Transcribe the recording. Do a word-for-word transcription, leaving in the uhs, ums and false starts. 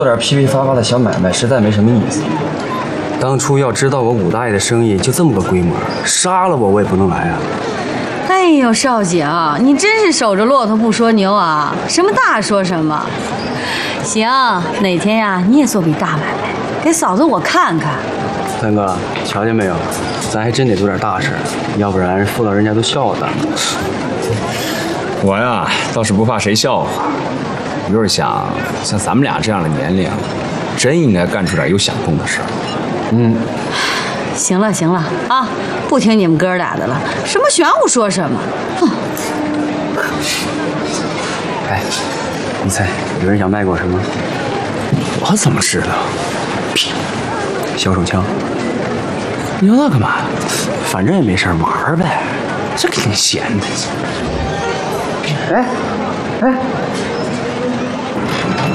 做点噼噼啪啪的小买卖，实在没什么意思。当初要知道我武大爷的生意就这么个规模，杀了我我也不能来啊！ 哎呦，少景，你真是守着骆驼不说牛啊！什么大说什么。行，哪天呀你也做笔大买卖，给嫂子我看看。 三哥，瞧见没有？咱还真得做点大事，要不然妇老人家都笑话咱们。 我呀，倒是不怕谁笑话。我就是想，像咱们俩这样的年龄，真应该干出点有想头的事儿。 嗯， 行了行了啊，不听你们哥俩的了，什么玄乎说什么。哼。 哎，你猜有人想卖给我什么？ 我怎么知道？ 小手枪。 你要那干嘛？ 反正也没事玩呗。 这挺闲的。 哎，哎。